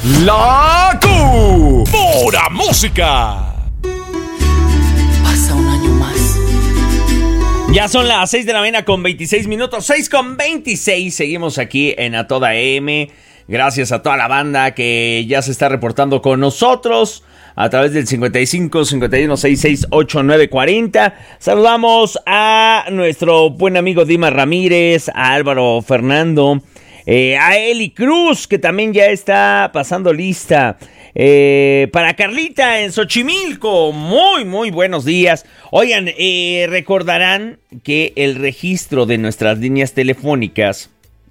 La Q. Pura música. Pasa un año más. Ya son las 6 de la mañana con 26 minutos. 6 con 26. Seguimos aquí en A Toda M. Gracias a toda la banda que ya se está reportando con nosotros a través del 55 51 66 89 40. Saludamos a nuestro buen amigo Dima Ramírez, a Álvaro Fernando, a Eli Cruz, que también ya está pasando lista. Para Carlita en Xochimilco, muy buenos días. Oigan, recordarán que el registro de nuestras líneas telefónicas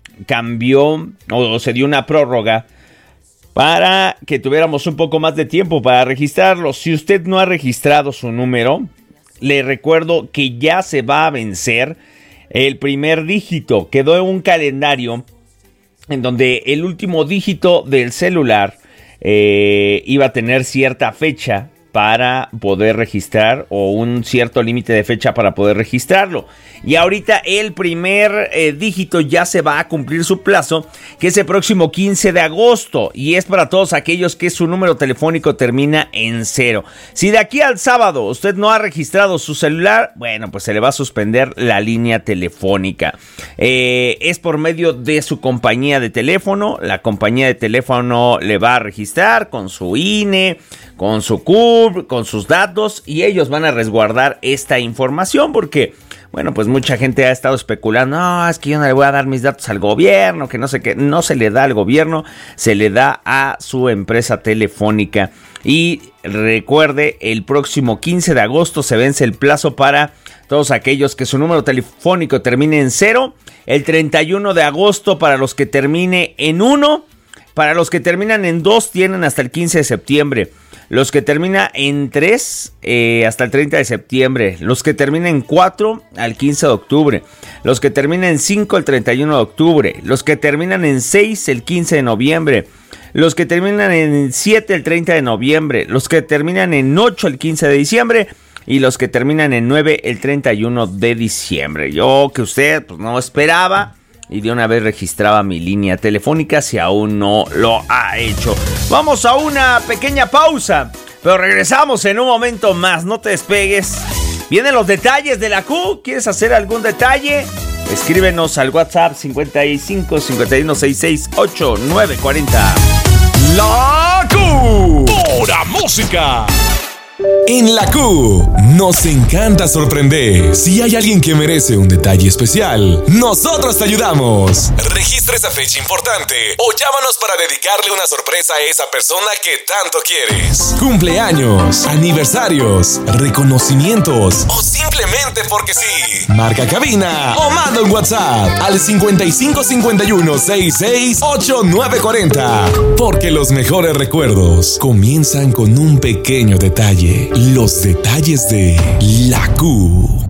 cambió o se dio una prórroga para que tuviéramos un poco más de tiempo para registrarlo. Si usted no ha registrado su número, le recuerdo que ya se va a vencer el primer dígito. Quedó en un calendario en donde el último dígito del celular iba a tener cierta fecha para poder registrar, o un cierto límite de fecha para poder registrarlo. Y ahorita el primer dígito ya se va a cumplir su plazo, que es el próximo 15 de agosto. Y es para todos aquellos que su número telefónico termina en 0. Si de aquí al sábado usted no ha registrado su celular, bueno, pues se le va a suspender la línea telefónica. Es por medio de su compañía de teléfono. La compañía de teléfono le va a registrar con su INE, con su CURP, con sus datos, y ellos van a resguardar esta información porque, bueno, pues mucha gente ha estado especulando, no, es que yo no le voy a dar mis datos al gobierno, que no sé qué. No se le da al gobierno, se le da a su empresa telefónica. Y recuerde, el próximo 15 de agosto se vence el plazo para todos aquellos que su número telefónico termine en 0, el 31 de agosto para los que termine en 1, para los que terminan en 2 tienen hasta el 15 de septiembre. Los que terminan en 3 hasta el 30 de septiembre. Los que terminan en 4 al 15 de octubre. Los que terminan en 5 el 31 de octubre. Los que terminan en 6 el 15 de noviembre. Los que terminan en 7 el 30 de noviembre. Los que terminan en 8 el 15 de diciembre. Y los que terminan en 9 el 31 de diciembre. Yo que usted pues, no esperaba. Y de una vez registraba mi línea telefónica si aún no lo ha hecho. Vamos a una pequeña pausa, pero regresamos en un momento más. No te despegues. Vienen los detalles de la Q. ¿Quieres hacer algún detalle? Escríbenos al WhatsApp 55 51 66 89 40. La Q. Pura música. En la Q nos encanta sorprender. Si hay alguien que merece un detalle especial, nosotros te ayudamos. Registra esa fecha importante o llámanos para dedicarle una sorpresa a esa persona que tanto quieres. Cumpleaños, aniversarios, reconocimientos o simplemente porque sí. Marca cabina o manda un WhatsApp al 55 51 66 89 40. Porque los mejores recuerdos comienzan con un pequeño detalle. Los detalles de la Q.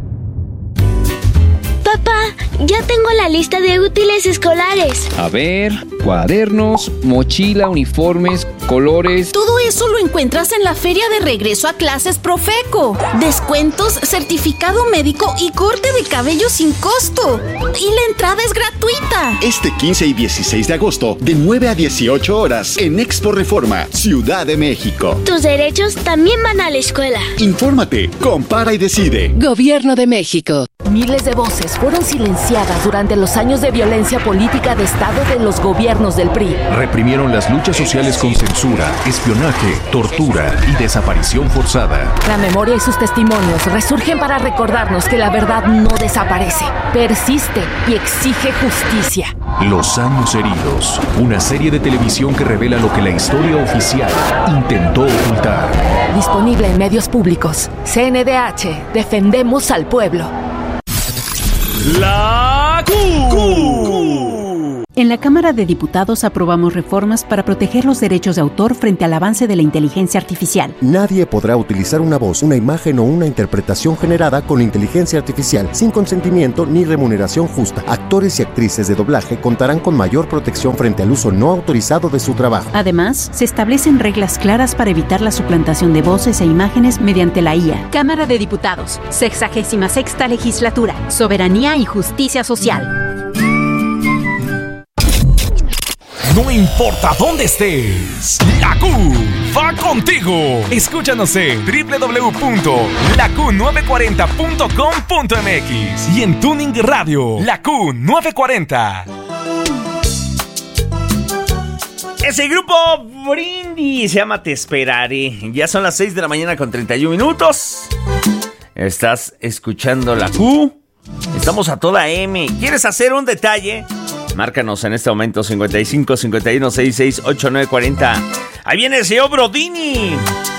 Papá, ya tengo la lista de útiles escolares. A ver, cuadernos, mochila, uniformes, colores. Todo eso lo encuentras en la Feria de Regreso a Clases Profeco. Descuentos, certificado médico y corte de cabello sin costo. Y la entrada es gratuita. Este 15 y 16 de agosto, de 9 a 18 horas, en Expo Reforma, Ciudad de México. Tus derechos también van a la escuela. Infórmate, compara y decide. Gobierno de México. Miles de voces fueron silenciadas durante los años de violencia política de Estado de los gobiernos del PRI. Reprimieron las luchas sociales con censura, espionaje, tortura y desaparición forzada. La memoria y sus testimonios resurgen para recordarnos que la verdad no desaparece, persiste y exige justicia. Los años heridos, una serie de televisión que revela lo que la historia oficial intentó ocultar. Disponible en medios públicos. CNDH, defendemos al pueblo. La Q. En la Cámara de Diputados aprobamos reformas para proteger los derechos de autor frente al avance de la inteligencia artificial. Nadie podrá utilizar una voz, una imagen o una interpretación generada con inteligencia artificial sin consentimiento ni remuneración justa. Actores y actrices de doblaje contarán con mayor protección frente al uso no autorizado de su trabajo. Además, se establecen reglas claras para evitar la suplantación de voces e imágenes mediante la IA. Cámara de Diputados, 66ª Legislatura, Soberanía y Justicia Social. No importa dónde estés, la Q va contigo. Escúchanos en www.laQ940.com.mx y en Tuning Radio, la Q940. Ese grupo Brindis se llama Te Esperaré. Ya son las 6 de la mañana con 31 minutos. Estás escuchando la Q. Estamos a toda M. ¿Quieres hacer un detalle? Márcanos en este momento 55 51 66 8940. Ahí viene el señor Brodini.